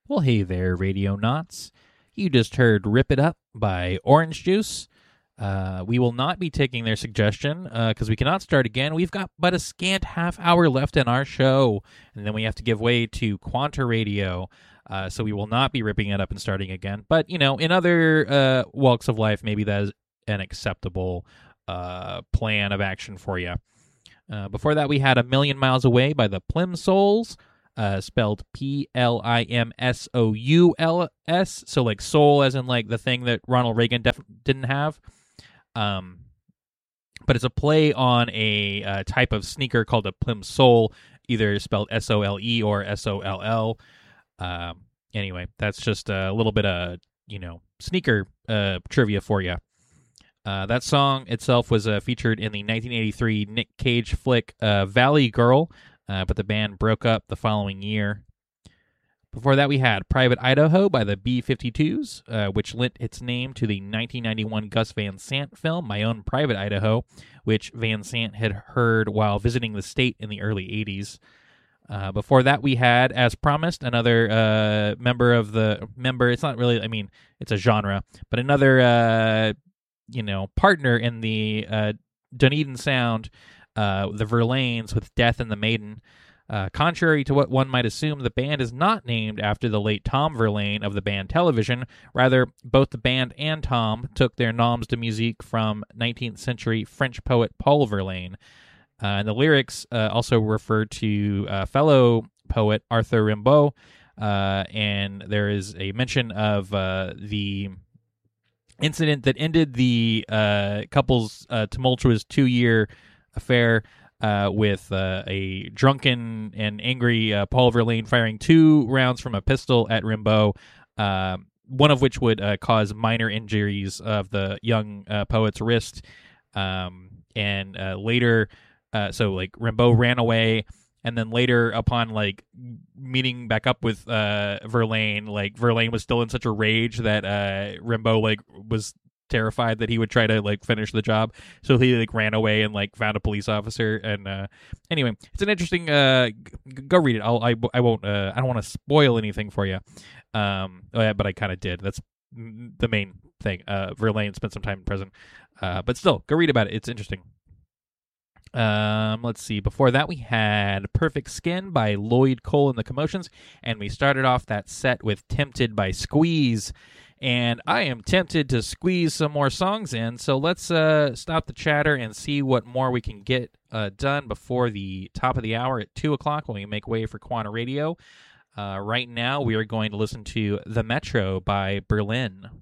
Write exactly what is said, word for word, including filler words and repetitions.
Well, hey there, Radio Knots. You just heard Rip It Up by Orange Juice. Uh, we will not be taking their suggestion because we cannot start again. We've got but a scant half hour left in our show, and then we have to give way to Quanta Radio. Uh, so we will not be ripping it up and starting again. But, you know, in other uh, walks of life, maybe that is an acceptable uh, plan of action for you. Uh, before that, we had A Million Miles Away by the Plimsouls. Uh, spelled P L I M S O U L S, so like soul as in like the thing that Ronald Reagan def- didn't have. Um, but it's a play on a uh, type of sneaker called a Plimsoll, either spelled S O L E or S O L L. Um, anyway, that's just a little bit of, you know, sneaker uh, trivia for you. Uh, that song itself was uh, featured in the nineteen eighty-three Nick Cage flick uh, Valley Girl, Uh, but the band broke up the following year. Before that, we had Private Idaho by the B fifty-twos, uh, which lent its name to the nineteen ninety-one Gus Van Sant film, My Own Private Idaho, which Van Sant had heard while visiting the state in the early eighties. Uh, before that, we had, as promised, another uh, member of the... Member, it's not really... I mean, it's a genre, but another, uh, you know, partner in the uh, Dunedin sound... Uh, the Verlaines with Death and the Maiden. Uh, contrary to what one might assume, the band is not named after the late Tom Verlaine of the band Television. Rather, both the band and Tom took their noms de musique from nineteenth century French poet Paul Verlaine. Uh, and the lyrics uh, also refer to uh, fellow poet Arthur Rimbaud, uh, and there is a mention of uh, the incident that ended the uh, couple's uh, tumultuous two-year affair uh, with uh, a drunken and angry uh, Paul Verlaine firing two rounds from a pistol at Rimbaud, uh, one of which would uh, cause minor injuries of the young uh, poet's wrist. Um, and uh, later, uh, so like Rimbaud ran away, and then later, upon like meeting back up with uh, Verlaine, like Verlaine was still in such a rage that uh, Rimbaud like was terrified that he would try to like finish the job, so he like ran away and like found a police officer. And uh anyway, it's an interesting uh g- go read it. I'll I, I won't uh I don't want to spoil anything for you, um oh, yeah, but I kind of did. That's the main thing. uh Verlaine spent some time in prison, uh but still, go read about it. It's interesting. Um, let's see. Before that, we had Perfect Skin by Lloyd Cole and the Commotions, and we started off that set with Tempted by Squeeze. And I am tempted to squeeze some more songs in, so let's uh, stop the chatter and see what more we can get uh, done before the top of the hour at two o'clock when we make way for Quanta Radio. Uh, right now, we are going to listen to The Metro by Berlin.